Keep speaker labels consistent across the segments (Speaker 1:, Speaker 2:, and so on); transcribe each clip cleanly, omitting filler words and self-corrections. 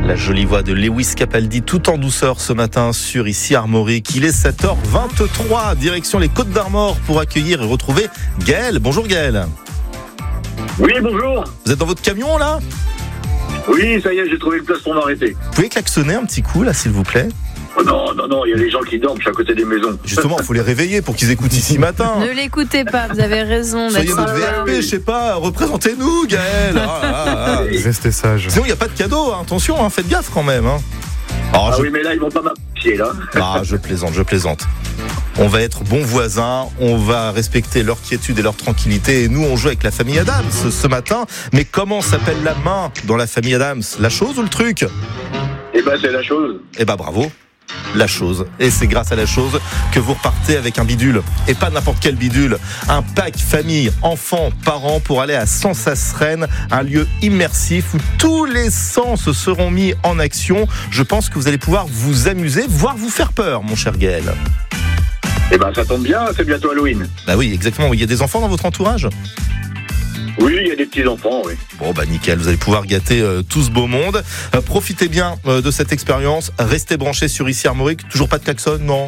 Speaker 1: La jolie voix de Lewis Capaldi tout en douceur ce matin sur Ici Armorique. Il est 7h23, direction les Côtes d'Armor pour accueillir et retrouver Gaël. Bonjour Gaël.
Speaker 2: Oui, bonjour.
Speaker 1: Vous êtes dans votre camion là ?
Speaker 2: Oui, ça y est, j'ai trouvé une place pour m'arrêter.
Speaker 1: Vous pouvez klaxonner un petit coup là s'il vous plaît ?
Speaker 2: Oh non, il y a des gens qui dorment, je suis à côté des maisons.
Speaker 1: Justement, il faut les réveiller pour qu'ils écoutent Ici Matin.
Speaker 3: Ne l'écoutez pas, vous avez raison.
Speaker 1: Soyez notre VRP, je sais pas, représentez-nous Gaël.
Speaker 4: Restez sage.
Speaker 1: Sinon il n'y a pas de cadeau, hein. Attention, faites gaffe quand même.
Speaker 2: Alors, oui, mais là, ils vont pas m'apprécier, là.
Speaker 1: Je plaisante. On va être bons voisins, on va respecter leur quiétude et leur tranquillité. Et nous, on joue avec la famille Adams ce matin. Mais comment s'appelle la main dans la famille Adams ? La chose ou le truc ?
Speaker 2: C'est la chose.
Speaker 1: Bravo. La chose. Et c'est grâce à la chose que vous repartez avec un bidule. Et pas n'importe quel bidule. Un pack famille, enfants, parents pour aller à Sansace-Rennes, un lieu immersif où tous les sens seront mis en action. Je pense que vous allez pouvoir vous amuser, voire vous faire peur, mon cher Gaël.
Speaker 2: Ça tombe bien, c'est bientôt Halloween.
Speaker 1: Oui, exactement. Il y a des enfants dans votre entourage ?
Speaker 2: Oui, il y a des petits-enfants, oui.
Speaker 1: Bon, nickel, vous allez pouvoir gâter tout ce beau monde. Profitez bien de cette expérience. Restez branchés sur Ici Armorique. Toujours pas de klaxon ? Non,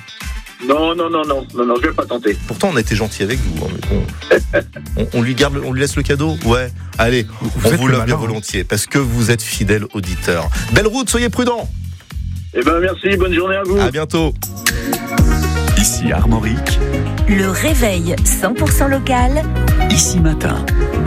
Speaker 2: je vais pas tenter.
Speaker 1: Pourtant, on a été gentils avec vous. On lui laisse le cadeau ? Ouais. Allez, on vous love bien volontiers parce que vous êtes fidèles auditeurs. Belle route, soyez prudents.
Speaker 2: Merci, bonne journée à vous.
Speaker 1: À bientôt.
Speaker 5: Ici Armorique,
Speaker 6: le réveil 100% local.
Speaker 5: Ici Matin.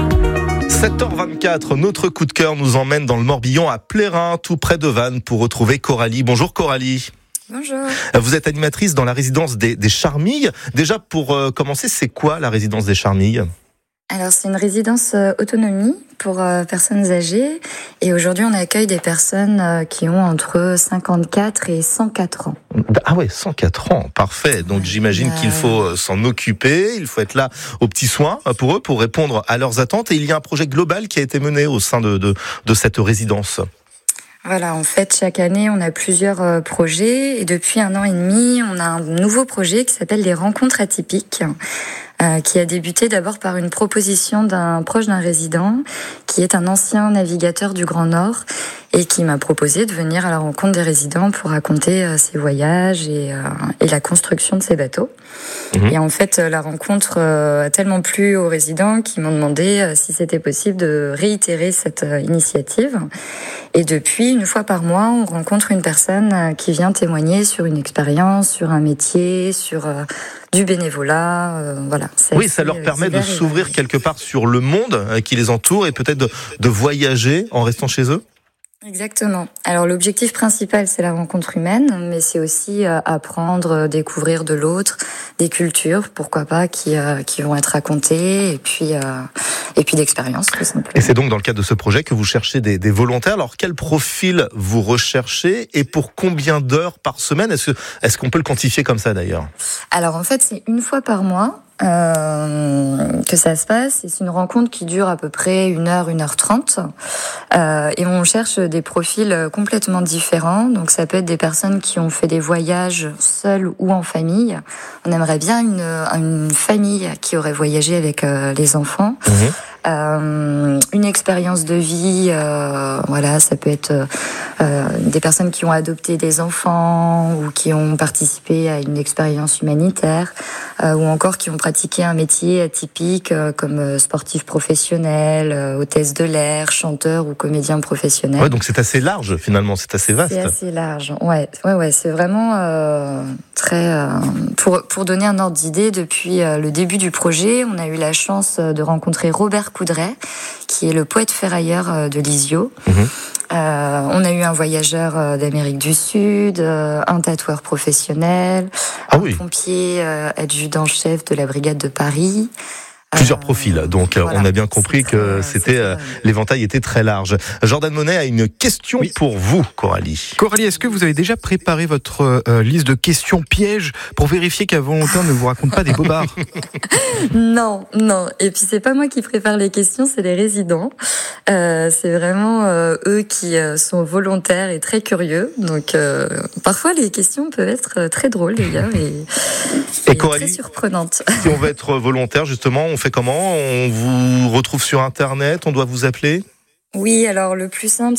Speaker 1: 7h24, notre coup de cœur nous emmène dans le Morbihan à Plérin, tout près de Vannes, pour retrouver Coralie. Bonjour Coralie.
Speaker 7: Bonjour.
Speaker 1: Vous êtes animatrice dans la résidence des Charmilles. Déjà, pour commencer, c'est quoi la résidence des Charmilles ?
Speaker 7: Alors, c'est une résidence autonomie pour personnes âgées. Et aujourd'hui, on accueille des personnes qui ont entre 54 et 104 ans.
Speaker 1: Ah ouais, 104 ans, parfait. Donc j'imagine qu'il faut s'en occuper, il faut être là aux petits soins pour eux, pour répondre à leurs attentes. Et il y a un projet global qui a été mené au sein de cette résidence.
Speaker 7: Voilà, en fait, chaque année, on a plusieurs projets. Et depuis 1 an et demi, on a un nouveau projet qui s'appelle les rencontres atypiques, qui a débuté d'abord par une proposition d'un proche d'un résident, qui est un ancien navigateur du Grand Nord, et qui m'a proposé de venir à la rencontre des résidents pour raconter ses voyages et la construction de ses bateaux. Et en fait, la rencontre a tellement plu aux résidents qu'ils m'ont demandé si c'était possible de réitérer cette initiative. Et depuis, 1 fois par mois, on rencontre une personne qui vient témoigner sur une expérience, sur un métier, sur du bénévolat. Voilà.
Speaker 1: Oui, ça leur permet de s'ouvrir quelque part sur le monde qui les entoure et peut-être de voyager en restant chez eux.
Speaker 7: Exactement. Alors l'objectif principal, c'est la rencontre humaine, mais c'est aussi apprendre, découvrir de l'autre, des cultures, pourquoi pas, qui vont être racontées, et puis d'expériences, tout simplement.
Speaker 1: Et c'est donc dans le cadre de ce projet que vous cherchez des volontaires. Alors quel profil vous recherchez et pour combien d'heures par semaine ? Est-ce qu'on peut le quantifier comme ça d'ailleurs ?
Speaker 7: Alors en fait, c'est 1 fois par mois. Que ça se passe, et c'est une rencontre qui dure à peu près 1h, 1h30, et on cherche des profils complètement différents. Donc ça peut être des personnes qui ont fait des voyages seules ou en famille. On aimerait bien une famille qui aurait voyagé avec les enfants. Une expérience de vie, voilà, ça peut être des personnes qui ont adopté des enfants ou qui ont participé à une expérience humanitaire, ou encore qui ont pratiqué un métier atypique comme sportif professionnel, hôtesse de l'air, chanteur ou comédien professionnel.
Speaker 1: Ouais, donc c'est assez large finalement, c'est assez vaste.
Speaker 7: C'est assez large, ouais, c'est vraiment très. Pour donner un ordre d'idée, depuis le début du projet, on a eu la chance de rencontrer Robert Coudray, qui est le poète ferrailleur de Lisieux. On a eu un voyageur d'Amérique du Sud, un tatoueur professionnel, un pompier adjudant-chef de la brigade de Paris.
Speaker 1: Plusieurs profils, donc voilà, on a bien compris que l'éventail était très large. Jordan Monet a une question pour vous, Coralie.
Speaker 4: Coralie, est-ce que vous avez déjà préparé votre liste de questions pièges pour vérifier qu'un volontaire ne vous raconte pas des bobards ?
Speaker 7: Non. Et puis c'est pas moi qui prépare les questions, c'est les résidents. C'est vraiment eux qui sont volontaires et très curieux. Donc parfois les questions peuvent être très drôles d'ailleurs et
Speaker 1: Coralie,
Speaker 7: très surprenantes.
Speaker 1: Si on veut être volontaire justement, on fait comment ? On vous retrouve sur Internet ? On doit vous appeler ?
Speaker 7: Oui, alors le plus simple,